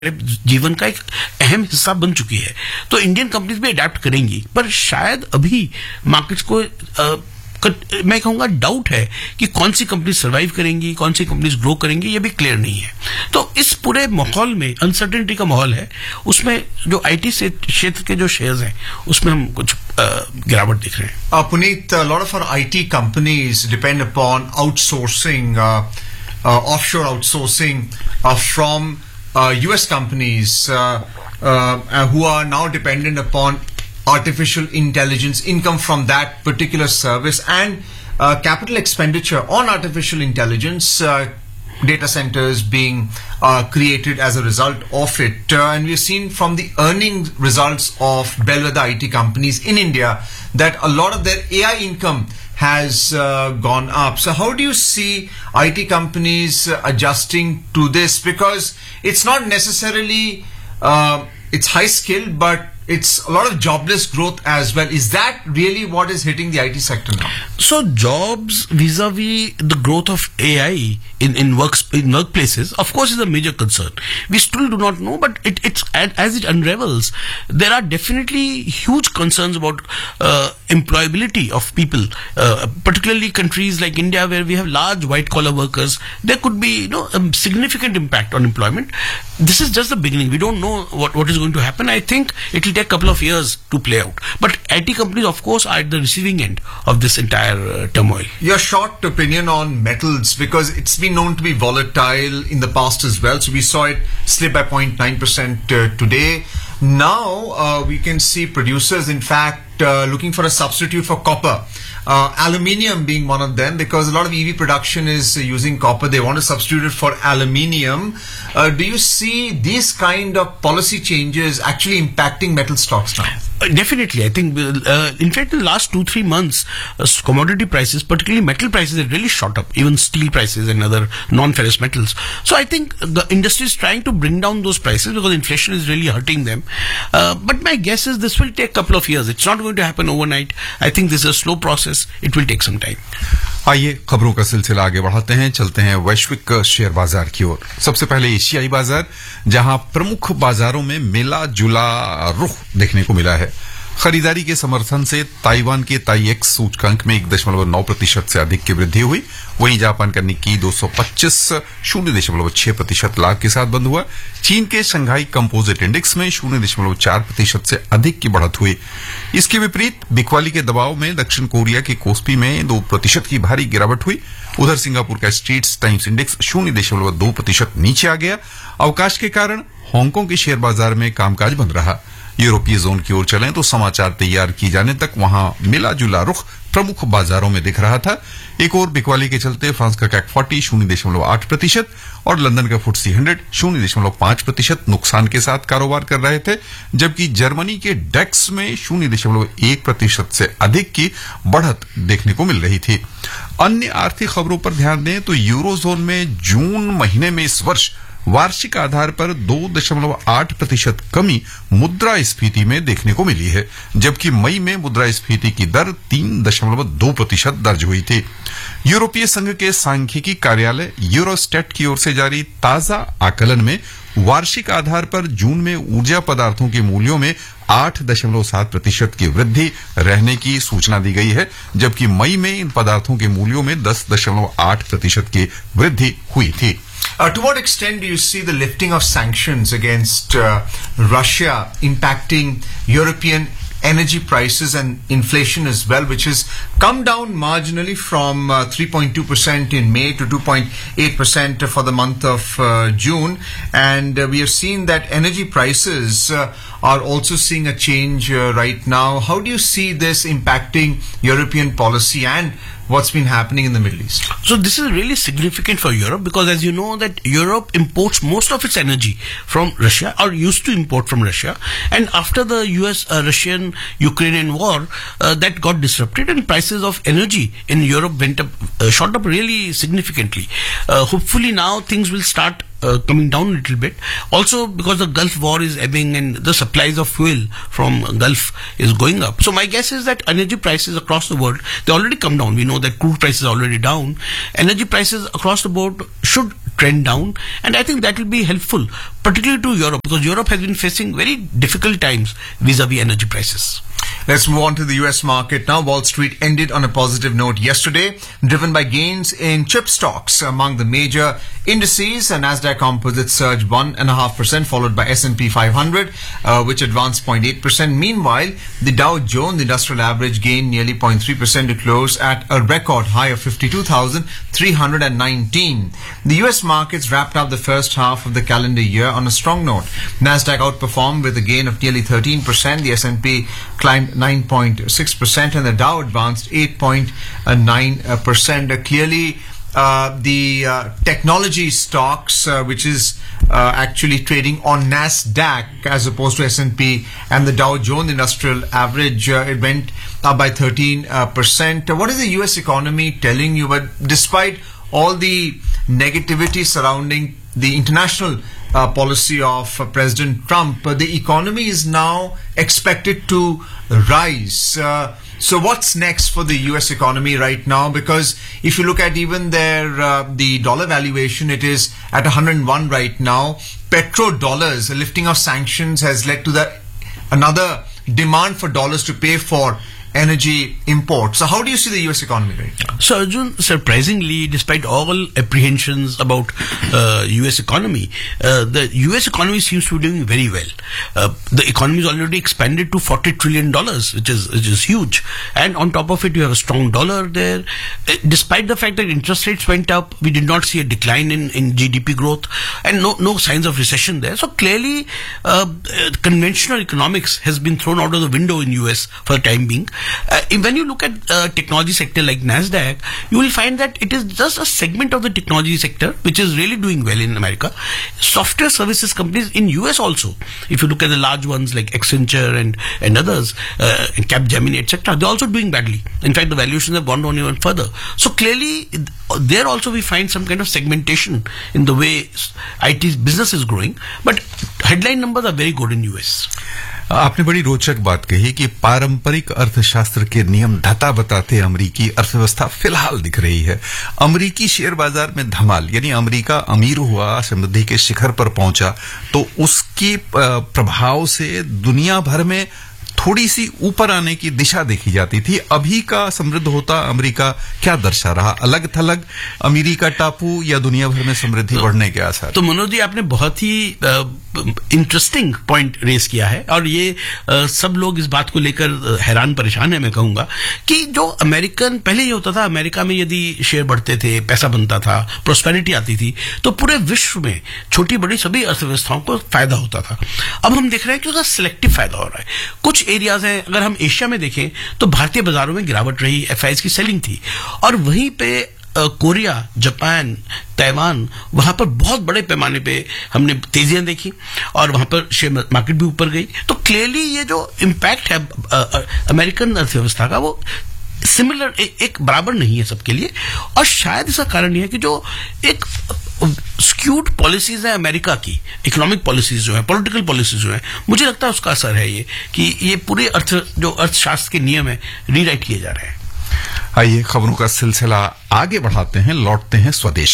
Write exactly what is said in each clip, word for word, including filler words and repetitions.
जीवन का एक अहम हिस्सा बन चुकी है। तो इंडियन कंपनीज भी अडेप्ट करेंगी, पर शायद अभी मार्केट्स को आ, मैं कहूंगा डाउट है कि कौन सी कंपनी सर्वाइव करेंगी, कौन सी कंपनीज ग्रो करेंगी, ये भी क्लियर नहीं है। तो इस पूरे माहौल में अनसर्टेनिटी का माहौल है, उसमें जो आईटी क्षेत्र के जो शेयर्स हैं उसमें हम कुछ गिरावट देख रहे हैं। Puneet, lot of our IT companies depend upon outsourcing, offshore outsourcing from Uh, U S companies uh, uh, who are now dependent upon artificial intelligence, income from that particular service, and uh, capital expenditure on artificial intelligence, uh, data centers being uh, created as a result of it. Uh, and we've seen from the earnings results of bellwether I T companies in India that a lot of their A I income has uh, gone up. So how do you see I T companies uh, adjusting to this? Because it's not necessarily, uh, it's high skill, but it's a lot of jobless growth as well. Is that really what is hitting the I T sector now? So jobs vis-a-vis the growth of A I in, in works in workplaces, of course, is a major concern. We still do not know, but it, it's as it unravels, there are definitely huge concerns about uh, employability of people, uh, particularly countries like India where we have large white-collar workers. There could be, you know, a significant impact on employment. This is just the beginning. We don't know what, what is going to happen. I think it will take a couple of years to play out. But I T companies, of course, are at the receiving end of this entire uh, turmoil. Your short opinion on metals, because it's been known to be volatile in the past as well. So we saw it slip by zero point nine percent uh, today. Now uh, we can see producers, in fact, uh, looking for a substitute for copper. Uh, aluminium being one of them, because a lot of E V production is uh, using copper. They want to substitute it for aluminium. Uh, do you see these kind of policy changes actually impacting metal stocks now? Uh, definitely. I think, uh, in fact, in the last two, three months, uh, commodity prices, particularly metal prices, have really shot up, even steel prices and other non-ferrous metals. So I think the industry is trying to bring down those prices because inflation is really hurting them. Uh, but my guess is this will take a couple of years. It's not going to happen overnight. I think this is a slow process. It will take some time. आइए खबरों का सिलसिला आगे बढ़ाते हैं, चलते हैं वैश्विक शेयर बाजार की ओर। सबसे पहले एशियाई बाजार, जहां प्रमुख बाजारों में मिला जुला रुख देखने को मिला है। खरीदारी के समर्थन से ताइवान के ताईएक्स सूचकांक में एक दशमलव नौ प्रतिशत से अधिक की वृद्धि हुई। वहीं जापान का निक्की दो सौ पच्चीस शून्य दशमलव छह प्रतिशत लाभ के साथ बंद हुआ। चीन के शंघाई कंपोजिट इंडेक्स में शून्य दशमलव चार प्रतिशत से अधिक की बढ़त हुई। इसके विपरीत बिकवाली के दबाव में दक्षिण कोरिया के कोस्पी में दो प्रतिशत की भारी गिरावट हुई। उधर सिंगापुर का स्ट्रेट्स टाइम्स इंडेक्स शून्य दशमलव दो प्रतिशत नीचे आ गया। अवकाश के कारण हांगकांग के शेयर बाजार में कामकाज बंद रहा। यूरोपीय जोन की ओर चलें तो समाचार तैयार किए जाने तक वहां मिला जुला रुख प्रमुख बाजारों में दिख रहा था। एक और बिकवाली के चलते फ्रांस का कैक चालीस शून्य दशमलव आठ प्रतिशत और लंदन का फुटसी हंड्रेड शून्य दशमलव पांच प्रतिशत नुकसान के साथ कारोबार कर रहे थे, जबकि जर्मनी के डेक्स में शून्य दशमलव एक प्रतिशत से अधिक की बढ़त देखने को मिल रही थी। अन्य आर्थिक खबरों पर ध्यान दें तो यूरोजोन में जून महीने में इस वर्ष वार्षिक आधार पर दो दशमलव आठ प्रतिशत कमी मुद्रास्फीति में देखने को मिली है, जबकि मई में मुद्रास्फीति की दर तीन दशमलव दो प्रतिशत दर्ज हुई थी। यूरोपीय संघ के सांख्यिकी कार्यालय यूरोस्टेट की ओर से जारी ताजा आकलन में वार्षिक आधार पर जून में ऊर्जा पदार्थों के मूल्यों में आठ दशमलव सात प्रतिशत की वृद्धि रहने की सूचना दी गई है, जबकि मई में इन पदार्थों के मूल्यों में दस दशमलव आठ प्रतिशत की वृद्धि हुई थी। Uh, to what extent do you see the lifting of sanctions against uh, Russia impacting European energy prices and inflation as well, which has come down marginally from uh, three point two percent in May to two point eight percent for the month of uh, June. And uh, we have seen that energy prices uh, are also seeing a change uh, right now. How do you see this impacting European policy and what's been happening in the Middle East? So this is really significant for Europe because, as you know, that Europe imports most of its energy from Russia, or used to import from Russia, and after the U S uh, Russian Ukrainian war, uh, that got disrupted and prices of energy in Europe went up, uh, shot up really significantly. Uh, hopefully now things will start uh, coming down a little bit. Also because the Gulf war is ebbing and the supplies of fuel from Gulf is going up. So my guess is that energy prices across the world, they already come down. We know that crude prices are already down. Energy prices across the board should trend down, and I think that will be helpful, particularly to Europe, because Europe has been facing very difficult times vis-a-vis energy prices. Let's move on to the U S market now. Wall Street ended on a positive note yesterday, driven by gains in chip stocks among the major indices. And Nasdaq Composite surged one point five percent, followed by S and P five hundred, uh, which advanced zero point eight percent. Meanwhile, the Dow Jones Industrial Average gained nearly zero point three percent to close at a record high of fifty-two thousand three hundred nineteen. The U S markets wrapped up the first half of the calendar year on a strong note. Nasdaq outperformed with a gain of nearly thirteen percent. The S and P climbed nine point six percent and the Dow advanced eight point nine percent. Uh, clearly, uh, the uh, technology stocks, uh, which is uh, actually trading on Nasdaq as opposed to S and P and the Dow Jones Industrial Average, uh, it went up by thirteen percent. Uh, what is the U S economy telling you? But despite all the negativity surrounding the international uh, policy of uh, President Trump, uh, the economy is now expected to rise. Uh, so what's next for the U S economy right now? Because if you look at even their uh, the dollar valuation, it is at one hundred one right now. Petrodollars, the lifting of sanctions has led to the another demand for dollars to pay for energy imports. So how do you see the U S economy right now? So Arjun, surprisingly, despite all apprehensions about uh, U S economy, uh, the U S economy seems to be doing very well. Uh, the economy is already expanded to forty trillion dollars, which is which is huge. And on top of it, you have a strong dollar there. Uh, despite the fact that interest rates went up, we did not see a decline in, in G D P growth and no, no signs of recession there. So clearly, uh, uh, conventional economics has been thrown out of the window in U S for the time being. Uh, when you look at uh, technology sector like Nasdaq, you will find that it is just a segment of the technology sector which is really doing well in America. Software services companies in U S also, if you look at the large ones like Accenture and, and others, uh, Capgemini, et cetera, they're also doing badly. In fact, the valuations have gone down even further. So clearly, there also we find some kind of segmentation in the way I T business is growing. But headline numbers are very good in U S. आपने बड़ी रोचक बात कही कि पारंपरिक अर्थशास्त्र के नियम धता बताते अमेरिकी अर्थव्यवस्था फिलहाल दिख रही है. अमेरिकी शेयर बाजार में धमाल, यानी अमेरिका अमीर हुआ, समृद्धि के शिखर पर पहुंचा, तो उसकी प्रभाव से दुनिया भर में थोड़ी सी ऊपर आने की दिशा देखी जाती थी. अभी का समृद्ध होता अमेरिका क्या दर्शा रहा? अलग थलग अमेरिका टापू या दुनिया भर में समृद्धि बढ़ने के आसार? तो मनोज जी, आपने बहुत ही इंटरेस्टिंग पॉइंट रेस किया है और ये आ, सब लोग इस बात को लेकर हैरान परेशान है. मैं कहूंगा कि जो अमेरिकन पहले ये होता था, अमेरिका में यदि शेयर बढ़ते थे, पैसा बनता था, प्रोस्पेरिटी आती थी, तो पूरे विश्व में छोटी बड़ी सभी अर्थव्यवस्थाओं को फायदा होता था. अब हम देख रहे हैं कि उसका सिलेक्टिव फायदा हो रहा है. कुछ एरियाज हैं, अगर हम एशिया में देखें तो भारतीय बाजारों में गिरावट रही, एफआईआईज की सेलिंग थी, और वहीं पे कोरिया, जापान, ताइवान, वहां पर बहुत बड़े पैमाने पे हमने तेजियां देखी और वहां पर शेयर मार्केट भी ऊपर गई. तो क्लियरली ये जो इम्पैक्ट है अमेरिकन अर्थव्यवस्था का, वो सिमिलर ए, एक बराबर नहीं है सबके लिए. और शायद इसका कारण यह है कि जो एक स्क्यूड पॉलिसीज है अमेरिका की, इकोनॉमिक पॉलिसीज जो है, पॉलिटिकल पॉलिसीज जो है, मुझे लगता है उसका असर है ये कि ये पूरे अर्थ जो अर्थशास्त्र के नियम है रीराइट किए जा रहे हैं. आइए खबरों का सिलसिला आगे बढ़ाते हैं, लौटते हैं स्वदेश.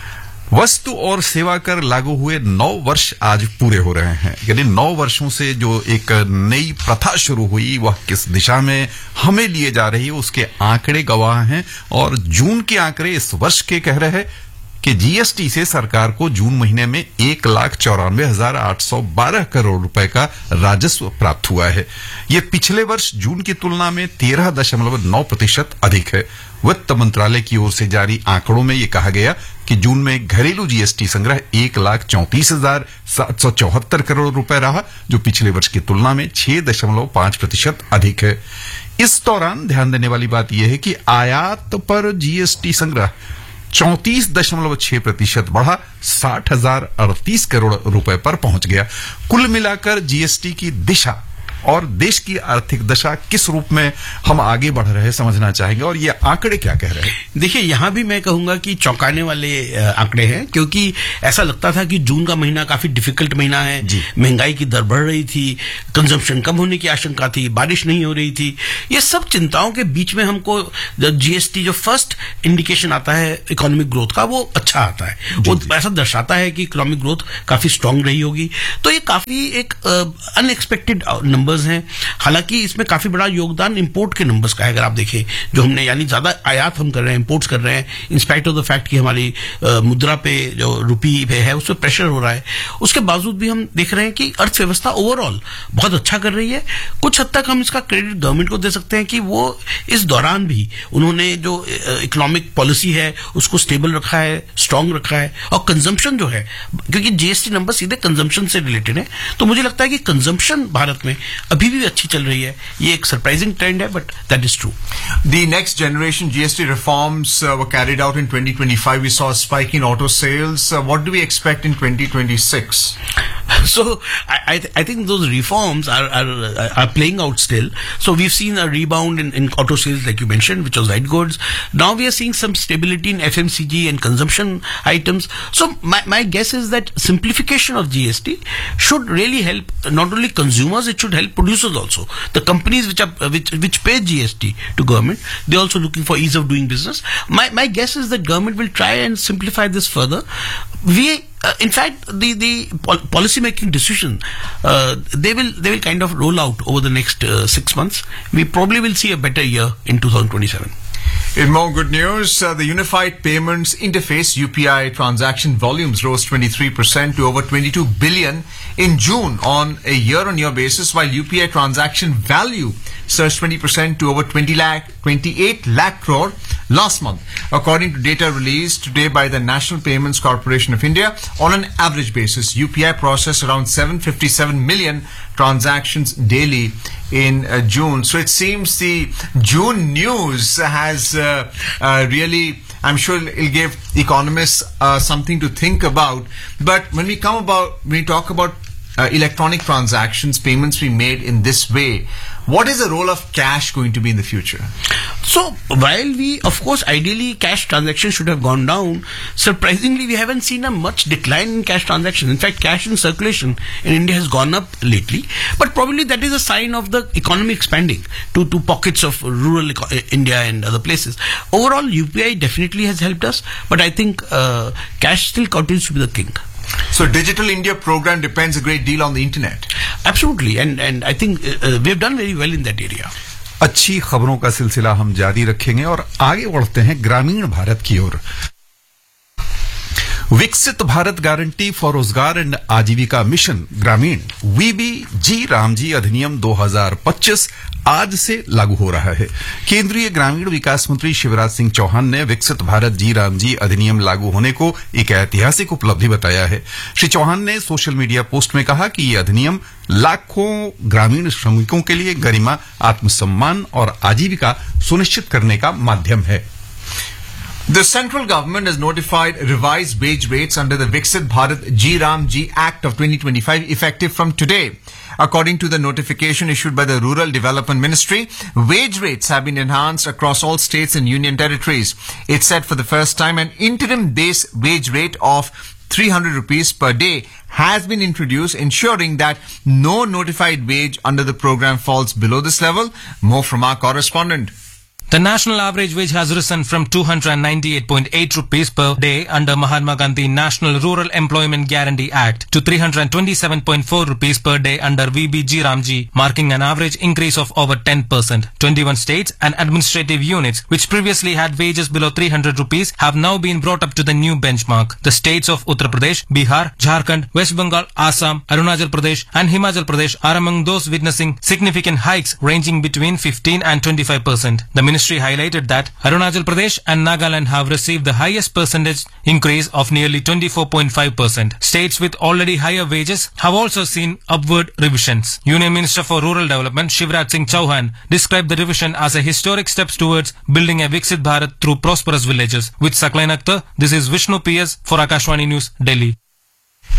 वस्तु और सेवा कर लागू हुए नौ वर्ष आज पूरे हो रहे हैं. यानी नौ वर्षों से जो एक नई प्रथा शुरू हुई, वह किस दिशा में हमें लिए जा रही है उसके आंकड़े गवाह हैं. और जून के आंकड़े इस वर्ष के कह रहे हैं कि जीएसटी से सरकार को जून महीने में एक लाख चौरानवे हजार आठ सौ बारह करोड़ रुपए का राजस्व प्राप्त हुआ है. यह पिछले वर्ष जून की तुलना में तेरह दशमलव नौ प्रतिशत अधिक है. वित्त मंत्रालय की ओर से जारी आंकड़ों में यह कहा गया कि जून में घरेलू जीएसटी संग्रह एक लाख चौंतीस हजार सात सौ चौहत्तर करोड़ रुपए रहा, जो पिछले वर्ष की तुलना में छह दशमलव पांच प्रतिशत अधिक है. इस दौरान ध्यान देने वाली बात यह है कि आयात पर जीएसटी संग्रह चौंतीस दशमलव छह प्रतिशत बढ़ा, साठ हजार अड़तीस करोड़ रुपए पर पहुंच गया. कुल मिलाकर जीएसटी की दिशा और देश की आर्थिक दशा किस रूप में हम आगे बढ़ रहे हैं समझना चाहेंगे, और ये आंकड़े क्या कह रहे हैं? देखिए, यहां भी मैं कहूंगा कि चौंकाने वाले आंकड़े हैं, क्योंकि ऐसा लगता था कि जून का महीना काफी डिफिकल्ट महीना है, महंगाई की दर बढ़ रही थी, कंजम्पशन कम होने की आशंका थी, बारिश नहीं हो रही थी। ये सब चिंताओं के बीच में हमको जीएसटी जो फर्स्ट इंडिकेशन आता है इकोनॉमिक ग्रोथ का, वो अच्छा आता है, वो ऐसा दर्शाता है कि इकोनॉमिक ग्रोथ काफी स्ट्रांग रही होगी। तो ये काफी एक अनएक्सपेक्टेड नंबर्स हैं। हालांकि इसमें काफी बड़ा योगदान इंपोर्ट के नंबर्स का है, अगर आप देखें, जो हमने यानी ज्यादा आयात हम कर रहे हैं, इंपोर्ट्स कर रहे हैं, इंस्पाइट ऑफ द फैक्ट कि हमारी uh, मुद्रा पे जो रुपी पे है उस पर प्रेशर हो रहा है, उसके बावजूद भी हम देख रहे हैं कि अर्थव्यवस्था ओवरऑल बहुत अच्छा कर रही है। कुछ हद तक हम इसका क्रेडिट गवर्नमेंट को दे सकते हैं कि वो इस दौरान भी उन्होंने जो इकोनॉमिक पॉलिसी है उसको स्टेबल रखा है, स्ट्रांग रखा है, और कंजम्पशन जो है, क्योंकि जीएसटी नंबर सीधे कंजम्पशन से रिलेटेड है, तो मुझे लगता है कि कंजम्पशन भारत में अभी भी अच्छी चल रही है। ये एक सरप्राइजिंग ट्रेंड है, but that is true. The next generation G S T reforms uh, were carried out in twenty twenty-five. We saw a spike in auto sales. Uh, what do we expect in twenty twenty-six? So I I, th- I think those reforms are, are are playing out still. So we've seen a rebound in, in auto sales, like you mentioned, which was light goods. Now we are seeing some stability in F M C G and consumption items. So my my guess is that simplification of G S T should really help not only consumers, it should help producers also. The companies which are which which pay G S T to government, they're also looking for ease of doing business. My my guess is that government will try and simplify this further. We Uh, in fact, the the pol- policy making decision uh, they will they will kind of roll out over the next uh, six months. We probably will see a better year in twenty twenty-seven. In more good news, uh, the Unified Payments Interface U P I transaction volumes rose twenty-three percent to over twenty-two billion in June on a year-on-year basis, while U P I transaction value surged twenty percent to over twenty lakh, twenty-eight lakh crore last month. According to data released today by the National Payments Corporation of India, on an average basis, U P I processed around seven hundred fifty-seven million transactions daily in uh, June. So it seems the June news has uh, uh, really, I'm sure it'll give economists uh, something to think about. But when we come about, when we talk about uh, electronic transactions, payments we made in this way, what is the role of cash going to be in the future? So while we, of course, ideally cash transactions should have gone down, surprisingly we haven't seen a much decline in cash transactions. In fact, cash in circulation in India has gone up lately, but probably that is a sign of the economy expanding to, to pockets of rural eco- India and other places. Overall, U P I definitely has helped us, but I think uh, cash still continues to be the king. So Digital India program depends a great deal on the internet. Absolutely, and and I think uh, we have done very well in that area. अच्छी खबरों का सिलसिला हम जारी रखेंगे और आगे बढ़ते हैं ग्रामीण भारत की ओर। विकसित भारत गारंटी फॉर रोजगार एंड आजीविका मिशन ग्रामीण वीबी जी रामजी अधिनियम दो हज़ार पच्चीस आज से लागू हो रहा है। केंद्रीय ग्रामीण विकास मंत्री शिवराज सिंह चौहान ने विकसित भारत जी रामजी अधिनियम लागू होने को एक ऐतिहासिक उपलब्धि बताया है। श्री चौहान ने सोशल मीडिया पोस्ट में कहा कि यह अधिनियम लाखों ग्रामीण श्रमिकों के लिए गरिमा, आत्मसम्मान और आजीविका सुनिश्चित करने का माध्यम है। The central government has notified revised wage rates under the Viksit Bharat G Ramji Act of twenty twenty-five effective from today. According to the notification issued by the Rural Development Ministry, wage rates have been enhanced across all states and union territories. It said for the first time an interim base wage rate of three hundred rupees per day has been introduced, ensuring that no notified wage under the program falls below this level. More from our correspondent. The national average wage has risen from two hundred ninety-eight point eight rupees per day under Mahatma Gandhi National Rural Employment Guarantee Act to three hundred twenty-seven point four rupees per day under V B G Ramji, marking an average increase of over ten percent. twenty-one states and administrative units which previously had wages below three hundred rupees have now been brought up to the new benchmark. The states of Uttar Pradesh, Bihar, Jharkhand, West Bengal, Assam, Arunachal Pradesh and Himachal Pradesh are among those witnessing significant hikes ranging between fifteen and twenty-five percent. The ministry highlighted that Arunachal Pradesh and Nagaland have received the highest percentage increase of nearly twenty-four point five percent. States with already higher wages have also seen upward revisions. Union Minister for Rural Development Shivraj Singh Chauhan described the revision as a historic step towards building a Viksit Bharat through prosperous villages. With Saklain Akhtar, this is Vishnu P S for Akashwani News, Delhi.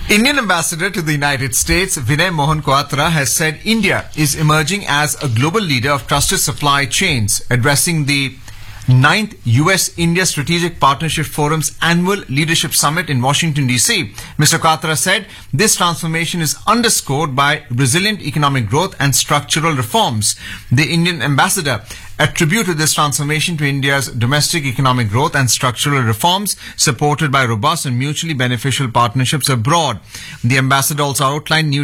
Indian ambassador to the United States, Vinay Mohan Quatra, has said India is emerging as a global leader of trusted supply chains, addressing the ninth U S India Strategic Partnership Forum's annual leadership summit in Washington, D C. Mister Quatra said this transformation is underscored by resilient economic growth and structural reforms. The Indian ambassador attributed this transformation to India's domestic economic growth and structural reforms supported by robust and mutually beneficial partnerships abroad. The ambassador also outlined new